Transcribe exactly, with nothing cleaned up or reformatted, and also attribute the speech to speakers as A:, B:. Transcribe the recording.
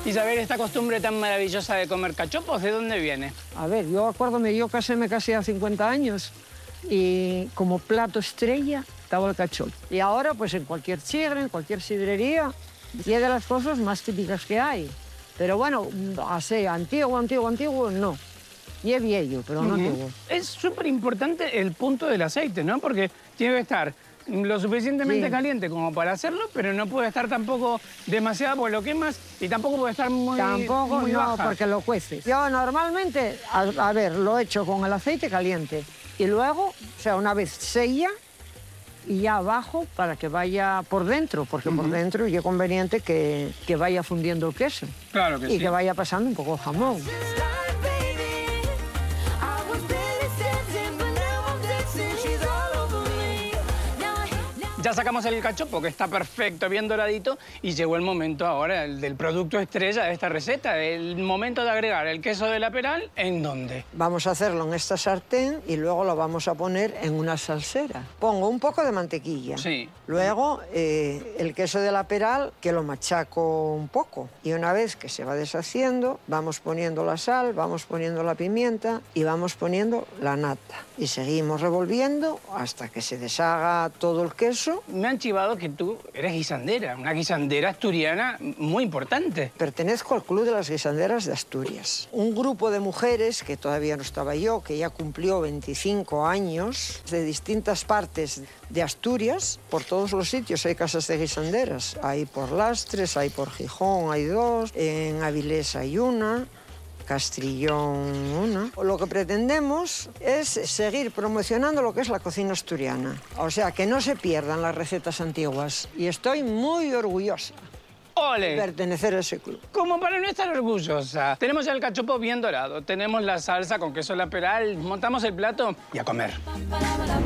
A: Isabel, esta costumbre tan maravillosa de comer cachopos, ¿de dónde viene?
B: A ver, yo acuérdome, yo casé, me casé hace cincuenta años y como plato estrella estaba el cachopo. Y ahora, pues en cualquier chigre, en cualquier sidrería, y es de las cosas más típicas que hay. Pero bueno, así, antiguo, antiguo, antiguo, no. Y es viejo, pero no
A: Uh-huh.
B: antiguo.
A: Es súper importante el punto del aceite, ¿no? Porque tiene que estar lo suficientemente
B: Sí.
A: caliente como para hacerlo, pero no puede estar tampoco demasiado porque lo quemas y tampoco puede estar muy,
B: Tampoco,
A: muy
B: no,
A: baja.
B: porque lo cueces. Yo normalmente, a, a ver, lo echo con el aceite caliente. Y luego, o sea, una vez sella, y ya abajo para que vaya por dentro, porque uh-huh. por dentro es conveniente que, que vaya fundiendo el queso.
A: Claro que
B: y
A: sí.
B: Y que vaya pasando un poco el jamón.
A: Ya sacamos el cachopo, que está perfecto, bien doradito, y llegó el momento ahora el del producto estrella de esta receta, el momento de agregar el queso de la Peral, ¿en dónde?
B: Vamos a hacerlo en esta sartén y luego lo vamos a poner en una salsera. Pongo un poco de mantequilla.
A: Sí.
B: Luego eh, el queso de la Peral, que lo machaco un poco. Y una vez que se va deshaciendo, vamos poniendo la sal, vamos poniendo la pimienta y vamos poniendo la nata. Y seguimos revolviendo hasta que se deshaga todo el queso.
A: Me han chivado que tú eres guisandera, una guisandera asturiana muy importante.
B: Pertenezco al Club de las Guisanderas de Asturias. Un grupo de mujeres, que todavía no estaba yo, que ya cumplió veinticinco años, de distintas partes de Asturias. Por todos los sitios hay casas de guisanderas. Hay por Lastres, hay por Gijón, hay dos, en Avilés hay una, Castrillón una. Lo que pretendemos es seguir promocionando lo que es la cocina asturiana. O sea, que no se pierdan las recetas antiguas. Y estoy muy orgullosa
A: ¡Ole!
B: de pertenecer a ese club.
A: Como para no estar orgullosa. Tenemos ya el cachopo bien dorado, tenemos la salsa con queso de la Peral, montamos el plato y a comer.